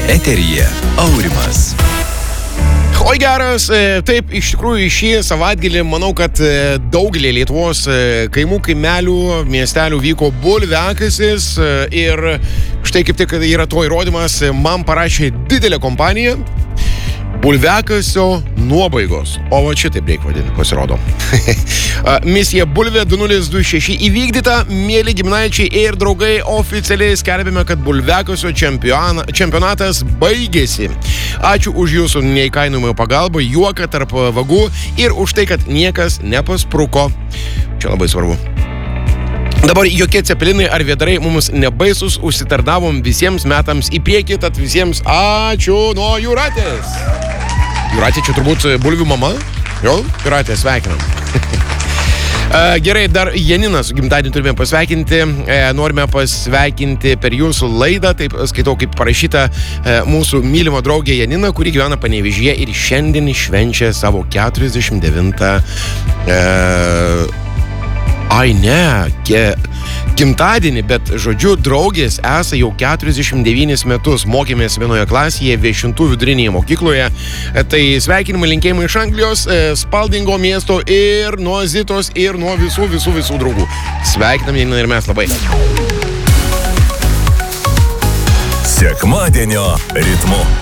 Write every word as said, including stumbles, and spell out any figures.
Eteryje Aurimas. Oi geras, taip, iš tikrųjų šį savaitgalį manau, kad daugelį Lietuvos kaimų, kaimelių, miestelių vyko bulviakasis ir štai kaip tik yra to įrodymas, man parašė didelė kompanija bulviakasio nuobaigos. O va šitaip reikia vadinti, pasirodo. Misija Bulvė du nulis du šeši įvykdyta, mėly giminaičiai ir draugai, oficialiai skelbėme, kad bulviakasio čempionatas baigėsi. Ačiū už jūsų neįkainojamą pagalbą, juoką tarp vagų ir už tai, kad niekas nepaspruko. Čia labai svarbu. Dabar jokie cepelinai ar vėdarai mums nebaisus, užsitarnavom visiems metams į priekį, tad visiems ačiū nuo Jūratės. Jūratė čia turbūt bulvių mama? Jo, Jūratė, sveikinam. Gerai, dar Janiną su gimtadieniu turime pasveikinti. Norime pasveikinti per jūsų laidą, taip skaitau, kaip parašyta, mūsų mylimo draugė Janina, kuri gyvena Panevėžyje ir šiandien švenčia savo keturiasdešimt devintą e... Ai ne, ke, gimtadienį, bet žodžiu, draugės esą jau keturiasdešimt devynis metus mokėmės vienoje klasėje Viešintų vidurinėje mokykloje. Tai sveikinimai, linkėjimai iš Anglijos, Spaldingo miesto ir nuo Zitos ir nuo visų, visų, visų draugų. Sveikinam Janina ir mes labai. Sekmadienio ritmu.